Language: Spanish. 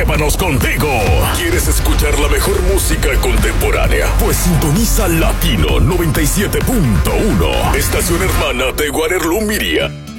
llévanos contigo. ¿Quieres escuchar la mejor música contemporánea? Pues sintoniza Latino 97.1, estación hermana de Waterloo Media.